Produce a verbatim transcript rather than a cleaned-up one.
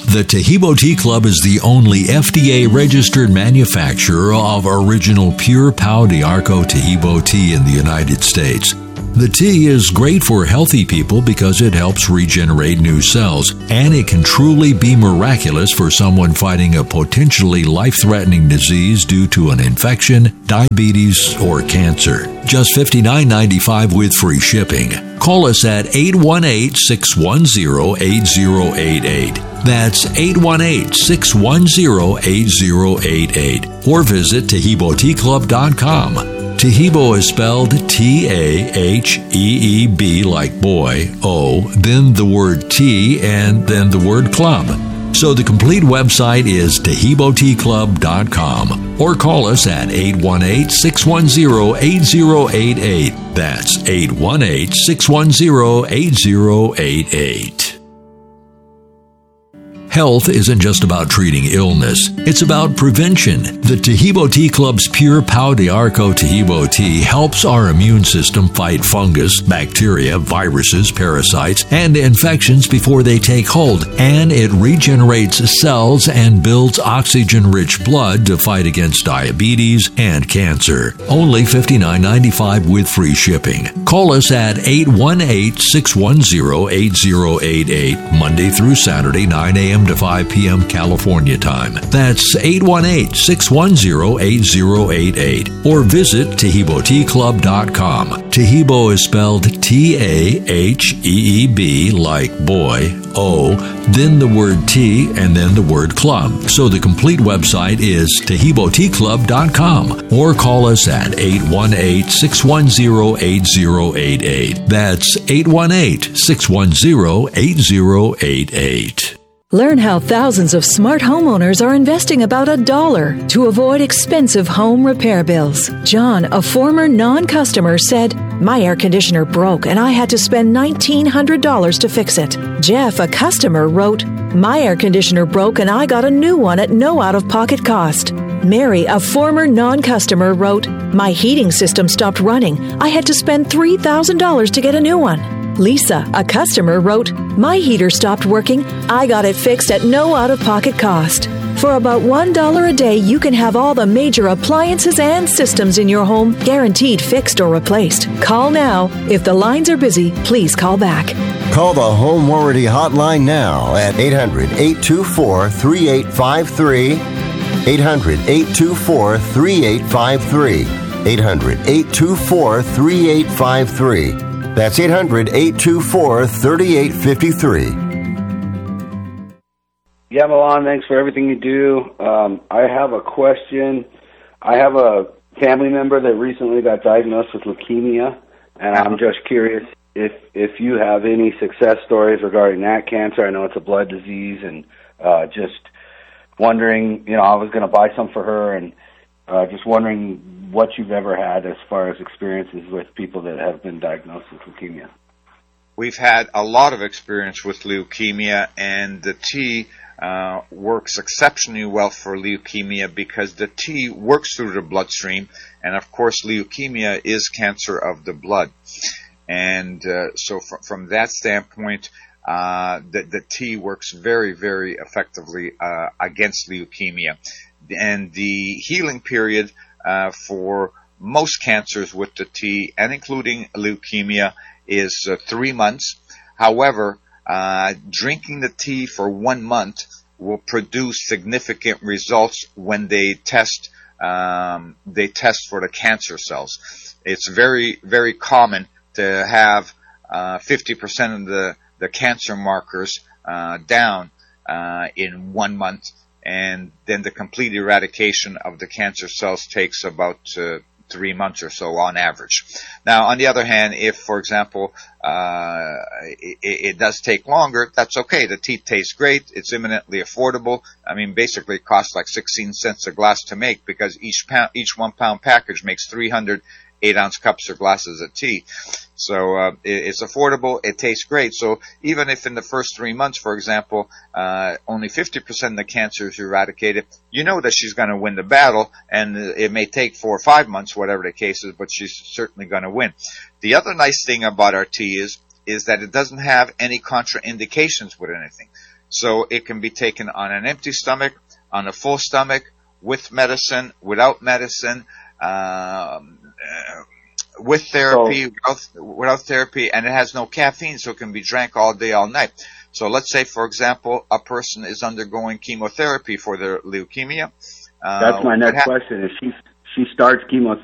The Taheebo Tea Club is the only F D A-registered manufacturer of original pure Pau d'Arco Taheebo tea in the United States. The tea is great for healthy people because it helps regenerate new cells, and it can truly be miraculous for someone fighting a potentially life-threatening disease due to an infection, diabetes, or cancer. Just fifty-nine ninety-five with free shipping. Call us at eight one eight, six one zero, eight zero eight eight. That's eight one eight, six one zero, eight zero eight eight. Or visit Taheebo Tea Club dot com. Taheebo is spelled T A H E E B like boy, O, then the word tea, and then the word club. So the complete website is Taheebo Tea Club dot com. Or call us at eight one eight, six one zero, eight zero eight eight. That's eight one eight, six one zero, eight zero eight eight. Health isn't just about treating illness. It's about prevention. The Taheebo Tea Club's pure Pau d'Arco Taheebo tea helps our immune system fight fungus, bacteria, viruses, parasites, and infections before they take hold, and it regenerates cells and builds oxygen-rich blood to fight against diabetes and cancer. Only fifty-nine ninety-five with free shipping. Call us at eight one eight, six one zero, eight zero eight eight, Monday through Saturday, nine a.m. to five p.m. California time. That's eight one eight, six one zero, eight zero eight eight. Or visit Taheebo Tea Club dot com. Taheebo is spelled T A H E E B like boy, O, then the word tea, and then the word club. So the complete website is Taheebo Tea Club dot com. Or call us at eight one eight, six one zero, eight zero eight eight. That's eight one eight, six one zero, eight zero eight eight. Learn how thousands of smart homeowners are investing about a dollar to avoid expensive home repair bills. John, a former non-customer, said, "My air conditioner broke and I had to spend nineteen hundred dollars to fix it." Jeff, a customer, wrote, "My air conditioner broke and I got a new one at no out-of-pocket cost." Mary, a former non-customer, wrote, "My heating system stopped running. I had to spend three thousand dollars to get a new one." Lisa, a customer, wrote, "My heater stopped working. I got it fixed at no out-of-pocket cost." For about one dollar a day, you can have all the major appliances and systems in your home guaranteed fixed or replaced. Call now. If the lines are busy, please call back. Call the Home Warranty Hotline now at eight hundred, eight two four, three eight five three. eight hundred, eight two four, three eight five three. eight hundred, eight two four, three eight five three. That's eight hundred, eight two four, three eight five three. Yeah, Milan, thanks for everything you do. Um, I have a question. I have a family member that recently got diagnosed with leukemia, and I'm just curious if if you have any success stories regarding that cancer. I know it's a blood disease, and uh, just wondering, you know, I was going to buy some for her, and uh, just wondering what you've ever had as far as experiences with people that have been diagnosed with leukemia. We've had a lot of experience with leukemia, and the tea uh, works exceptionally well for leukemia because the tea works through the bloodstream, and of course leukemia is cancer of the blood. And uh, so from, from that standpoint, uh, the, the tea works very, very effectively uh, against leukemia. And the healing period uh, for most cancers with the tea, and including leukemia, is uh, three months. However, uh, drinking the tea for one month will produce significant results when they test um, they test for the cancer cells. It's very, very common to have uh, fifty percent of the, the cancer markers uh, down uh, in one month, and then the complete eradication of the cancer cells takes about uh, three months or so on average. Now, on the other hand, if, for example, uh, it, it does take longer, that's okay. The tea tastes great. It's eminently affordable. I mean, basically it costs like sixteen cents a glass to make because each pound, each one pound package makes three hundred eight ounce cups or glasses of tea. So uh, it, it's affordable. It tastes great. So even if in the first three months, for example, uh, only fifty percent of the cancer is eradicated, you know that she's going to win the battle, and it may take four or five months, whatever the case is, but she's certainly going to win. The other nice thing about our tea is is that it doesn't have any contraindications with anything. So it can be taken on an empty stomach, on a full stomach, with medicine, without medicine, um, uh, with therapy, So- without, without therapy, and it has no caffeine, so it can be drank all day, all night. So let's say, for example, a person is undergoing chemotherapy for their leukemia. Uh, That's my what next hap- question. If she she starts chemotherapy